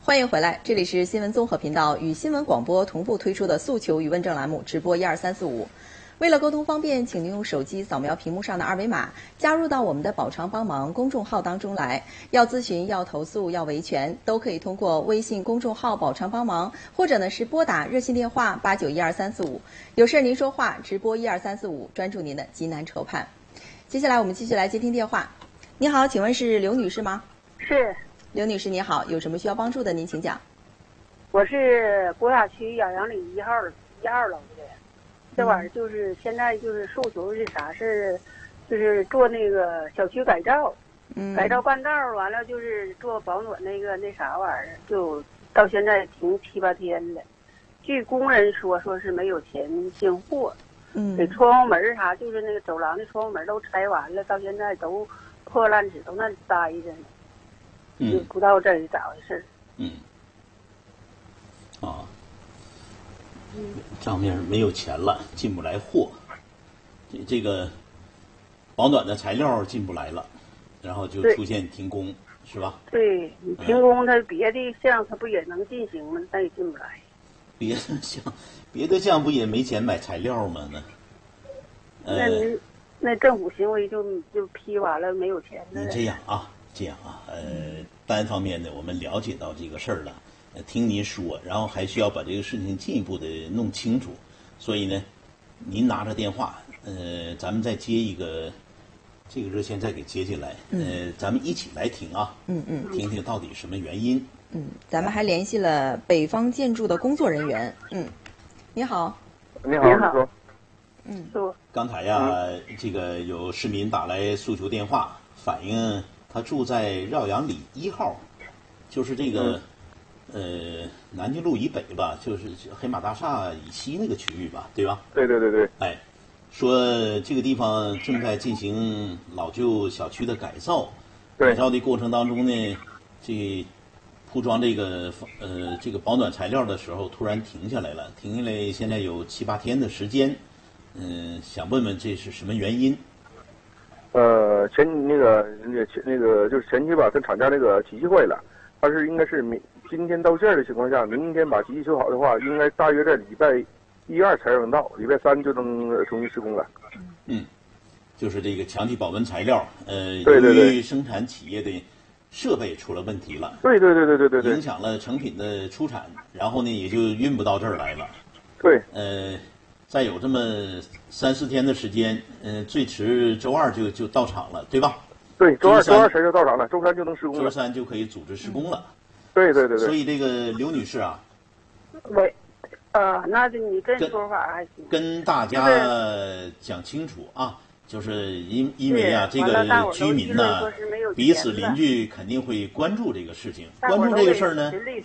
欢迎回来，这里是新闻综合频道与新闻广播同步推出的诉求与问政栏目直播12345。为了沟通方便，请您用手机扫描屏幕上的二维码，加入到我们的保常帮忙公众号当中来。要咨询、要投诉、要维权，都可以通过微信公众号保常帮忙，或者呢是拨打热线电话8912-345。有事您说话，直播12345，专注您的急难愁盼。接下来我们继续来接听电话。你好，请问是刘女士吗？ 是。 刘女士你好，有什么需要帮助的您请讲。 我是国家区颐阳里1号楼的，这玩意儿就是现在就是诉求是啥事儿，就是做那个小区改造，改造办道完了就是做保暖那啥玩意儿，就到现在停7、8天了。据工人说是没有钱进货，给窗户门啥，就是那个走廊的窗户门都拆完了，到现在都破烂纸都那待着呢。就不知道这是咋回事。 账面没有钱了，进不来货，这个保暖的材料进不来了，然后就出现停工，是吧？ 对，你停工，它别的项它不也能进行吗？它也进不来。 别的项不也没钱买材料吗？ 那政府行为就批完了，没有钱了。 你这样啊，单方面的我们了解到这个事儿了，听您说，然后还需要把这个事情进一步的弄清楚，所以呢，您拿着电话，咱们再接一个这个热线再给接进来，咱们一起来听啊，听听到底什么原因。 咱们还联系了北方建筑的工作人员。你好。 你好。 说。 刚才呀，这个有市民打来诉求电话，反映他住在绕阳里1号，就是这个南京路以北吧，就是黑马大厦以西那个区域吧，对吧？ 对。 哎，说这个地方正在进行老旧小区的改造，改造的过程当中呢，这铺装这个保暖材料的时候突然停下来了，现在有7、8天的时间，想问问这是什么原因？ 就是前期吧，跟厂家那个机器坏了，它是应该是今天到线的情况下，明天把机器修好的话，应该大约在礼拜1、2才能到，礼拜3就能重新施工了。 就是这个强气保温材料， 对由于生产企业的设备出了问题了， 对， 影响了成品的出产，然后呢也就运不到这儿来了。 对， 再有这么3、4天的时间，最迟周2就到场了，对吧？ 对，周二才就到场了，周3就能施工了。 周3就可以组织施工了。 对。 所以这个刘女士啊， 那就你这说法还行。 跟大家讲清楚啊，就是因为啊，这个居民呢，彼此邻居肯定会关注这个事情，关注这个事儿呢。